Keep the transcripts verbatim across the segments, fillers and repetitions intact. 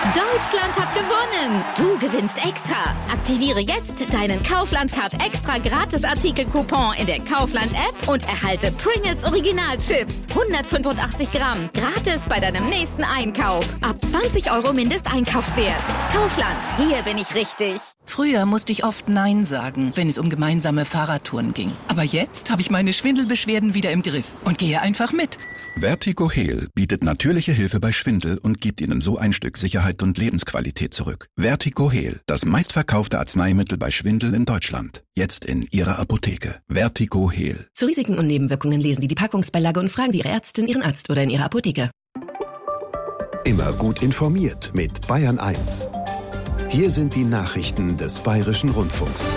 Deutschland hat gewonnen! Du gewinnst extra! Aktiviere jetzt deinen Kaufland-Card extra Gratis-Artikel-Coupon in der Kaufland-App und erhalte Pringles Original-Chips. hundertfünfundachtzig Gramm. Gratis bei deinem nächsten Einkauf. Ab zwanzig Euro Mindesteinkaufswert. Kaufland, hier bin ich richtig. Früher musste ich oft Nein sagen, wenn es um gemeinsame Fahrradtouren ging. Aber jetzt habe ich meine Schwindelbeschwerden wieder im Griff und gehe einfach mit. Vertigo Heal bietet natürliche Hilfe bei Schwindel und gibt Ihnen so ein Stück Sicherheit und Lebensqualität zurück. Vertigo Heal, das meistverkaufte Arzneimittel bei Schwindel in Deutschland. Jetzt in Ihrer Apotheke. Vertigo Heal. Zu Risiken und Nebenwirkungen lesen Sie die Packungsbeilage und fragen Sie Ihre Ärztin, Ihren Arzt oder in Ihrer Apotheke. Immer gut informiert mit Bayern eins. Hier sind die Nachrichten des Bayerischen Rundfunks.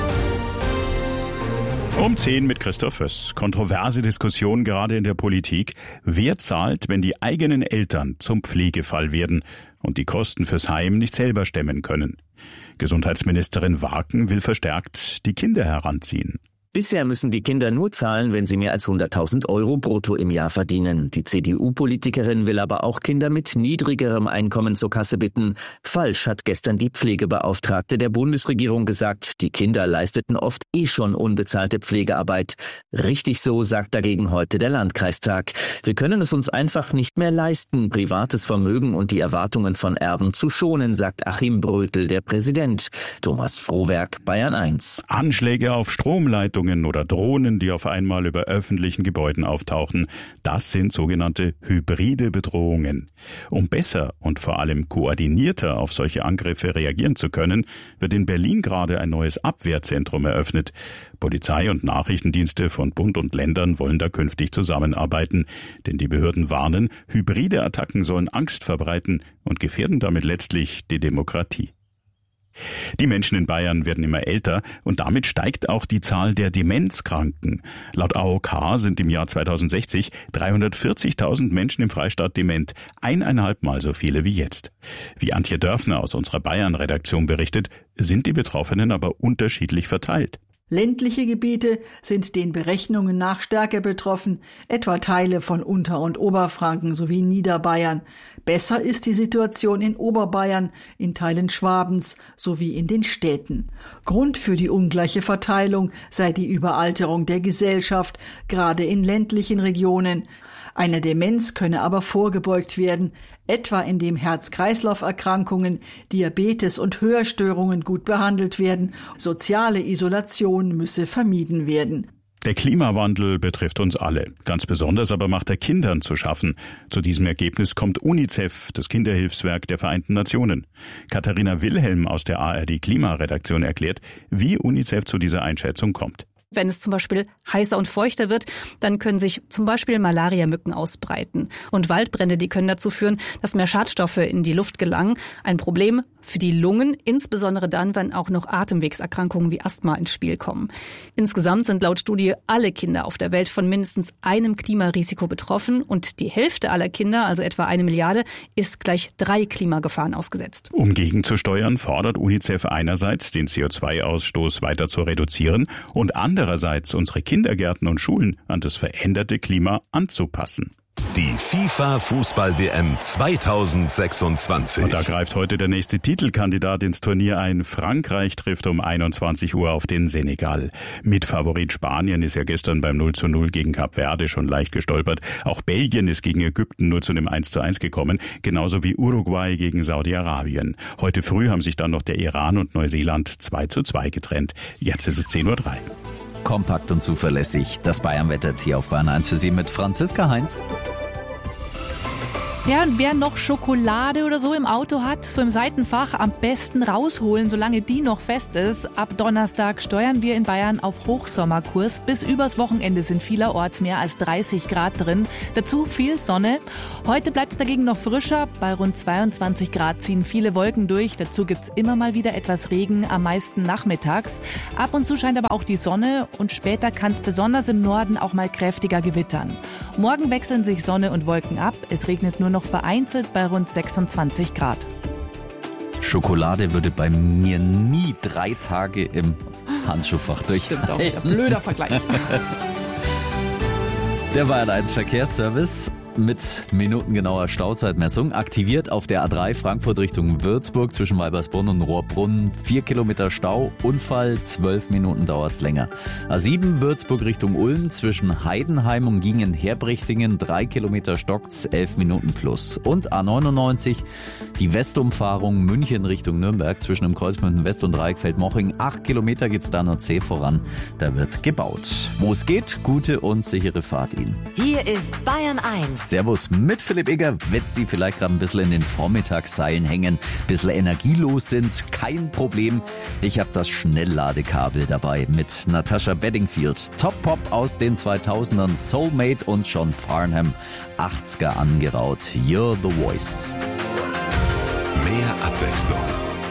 Um zehn mit Christoph Föss. Kontroverse Diskussion gerade in der Politik. Wer zahlt, wenn die eigenen Eltern zum Pflegefall werden und die Kosten fürs Heim nicht selber stemmen können? Gesundheitsministerin Waken will verstärkt die Kinder heranziehen. Bisher müssen die Kinder nur zahlen, wenn sie mehr als hunderttausend Euro brutto im Jahr verdienen. Die C D U-Politikerin will aber auch Kinder mit niedrigerem Einkommen zur Kasse bitten. Falsch, hat gestern die Pflegebeauftragte der Bundesregierung gesagt. Die Kinder leisteten oft eh schon unbezahlte Pflegearbeit. Richtig so, sagt dagegen heute der Landkreistag. Wir können es uns einfach nicht mehr leisten, privates Vermögen und die Erwartungen von Erben zu schonen, sagt Achim Brötel, der Präsident. Thomas Frohwerk, Bayern eins. Anschläge auf Stromleitungen oder Drohnen, die auf einmal über öffentlichen Gebäuden auftauchen. Das sind sogenannte hybride Bedrohungen. Um besser und vor allem koordinierter auf solche Angriffe reagieren zu können, wird in Berlin gerade ein neues Abwehrzentrum eröffnet. Polizei und Nachrichtendienste von Bund und Ländern wollen da künftig zusammenarbeiten. Denn die Behörden warnen, hybride Attacken sollen Angst verbreiten und gefährden damit letztlich die Demokratie. Die Menschen in Bayern werden immer älter und damit steigt auch die Zahl der Demenzkranken. Laut A O K sind im Jahr zweitausendsechzig dreihundertvierzigtausend Menschen im Freistaat dement, eineinhalb Mal so viele wie jetzt. Wie Antje Dörfner aus unserer Bayern-Redaktion berichtet, sind die Betroffenen aber unterschiedlich verteilt. Ländliche Gebiete sind den Berechnungen nach stärker betroffen, etwa Teile von Unter- und Oberfranken sowie Niederbayern. Besser ist die Situation in Oberbayern, in Teilen Schwabens sowie in den Städten. Grund für die ungleiche Verteilung sei die Überalterung der Gesellschaft, gerade in ländlichen Regionen. Einer Demenz könne aber vorgebeugt werden, etwa indem Herz-Kreislauf-Erkrankungen, Diabetes und Hörstörungen gut behandelt werden. Soziale Isolation müsse vermieden werden. Der Klimawandel betrifft uns alle. Ganz besonders aber macht er Kindern zu schaffen. Zu diesem Ergebnis kommt UNICEF, das Kinderhilfswerk der Vereinten Nationen. Katharina Wilhelm aus der A R D-Klimaredaktion erklärt, wie UNICEF zu dieser Einschätzung kommt. Wenn es zum Beispiel heißer und feuchter wird, dann können sich zum Beispiel Malariamücken ausbreiten. Und Waldbrände, die können dazu führen, dass mehr Schadstoffe in die Luft gelangen. Ein Problem für die Lungen, insbesondere dann, wenn auch noch Atemwegserkrankungen wie Asthma ins Spiel kommen. Insgesamt sind laut Studie alle Kinder auf der Welt von mindestens einem Klimarisiko betroffen und die Hälfte aller Kinder, also etwa eine Milliarde, ist gleich drei Klimagefahren ausgesetzt. Um gegenzusteuern, fordert UNICEF einerseits, den C O zwei Ausstoß weiter zu reduzieren und andererseits unsere Kindergärten und Schulen an das veränderte Klima anzupassen. Die FIFA-Fußball-W M zweitausendsechsundzwanzig. Und da greift heute der nächste Titelkandidat ins Turnier ein. Frankreich trifft um einundzwanzig Uhr auf den Senegal. Mitfavorit Spanien ist ja gestern beim null zu null gegen Kap Verde schon leicht gestolpert. Auch Belgien ist gegen Ägypten nur zu einem eins zu eins gekommen, genauso wie Uruguay gegen Saudi-Arabien. Heute früh haben sich dann noch der Iran und Neuseeland zwei zu zwei getrennt. Jetzt ist es zehn Uhr drei. Kompakt und zuverlässig. Das Bayern-Wetter jetzt hier auf Bayern eins für Sie mit Franziska Heinz. Ja, und wer noch Schokolade oder so im Auto hat, so im Seitenfach, am besten rausholen, solange die noch fest ist. Ab Donnerstag steuern wir in Bayern auf Hochsommerkurs. Bis übers Wochenende sind vielerorts mehr als dreißig Grad drin. Dazu viel Sonne. Heute bleibt es dagegen noch frischer. Bei rund zweiundzwanzig Grad ziehen viele Wolken durch. Dazu gibt's immer mal wieder etwas Regen, am meisten nachmittags. Ab und zu scheint aber auch die Sonne und später kann es besonders im Norden auch mal kräftiger gewittern. Morgen wechseln sich Sonne und Wolken ab. Es regnet nur noch vereinzelt bei rund sechsundzwanzig Grad. Schokolade würde bei mir nie drei Tage im Handschuhfach durch. Stimmt auch, blöder Vergleich. Der Bayern eins Verkehrsservice. mit minutengenauer Stauzeitmessung. Aktiviert auf der A drei Frankfurt Richtung Würzburg zwischen Weibersbrunn und Rohrbrunn. Vier Kilometer Stau. Unfall, zwölf Minuten dauert's länger. A sieben Würzburg Richtung Ulm zwischen Heidenheim und Gingen-Herbrechtingen. Drei Kilometer stockt's, elf Minuten plus. Und A neunundneunzig, die Westumfahrung München Richtung Nürnberg zwischen dem Kreuzmünden West und Reichfeld-Moching. Acht Kilometer geht's da nur zäh voran. Da wird gebaut. Wo es geht, gute und sichere Fahrt Ihnen. Hier ist Bayern eins. Servus mit Philipp Egger. Wenn Sie vielleicht gerade ein bisschen in den Vormittagsseilen hängen, ein bisschen energielos sind, kein Problem. Ich habe das Schnellladekabel dabei mit Natasha Bedingfield. Top-Pop aus den zweitausendern, Soulmate und John Farnham. achtziger angeraut. You're the Voice. Mehr Abwechslung